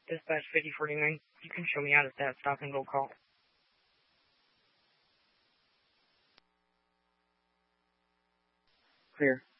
Dispatch 5049. You can show me out at that stop and go call. Clear.